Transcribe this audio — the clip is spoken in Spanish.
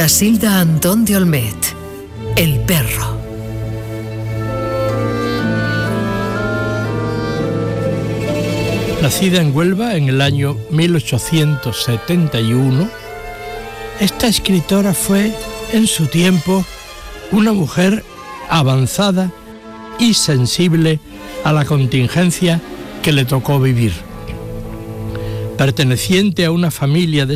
Casilda Antón de Olmet, El perro. Nacida en Huelva en el año 1871, esta escritora fue, en su tiempo, una mujer avanzada y sensible a la contingencia que le tocó vivir. Perteneciente a una familia de